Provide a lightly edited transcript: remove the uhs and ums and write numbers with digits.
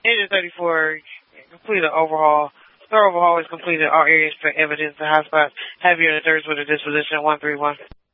Engine 34 completed overhaul. Thorough overhaul is completed. All areas for evidence and hotspots. Have your thirds with a disposition 131.